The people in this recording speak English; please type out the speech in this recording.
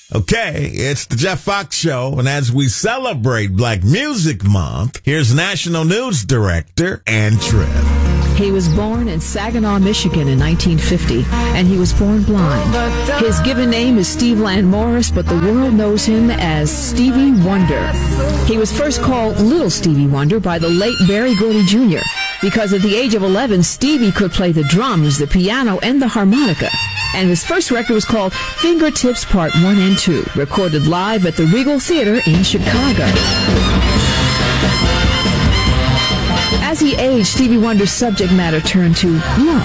Okay, it's the Jeff Fox Show, and as we celebrate Black Music Month, here's National News Director Ann Tripp. He was born in Saginaw, Michigan in 1950, and he was born blind. His given name is Steve Land Morris, but the world knows him as Stevie Wonder. He was first called Little Stevie Wonder by the late Berry Gordy Jr. because at the age of 11, Stevie could play the drums, the piano, and the harmonica. And his first record was called Fingertips Part 1 and 2, recorded live at the Regal Theater in Chicago. As he aged, Stevie Wonder's subject matter turned to love.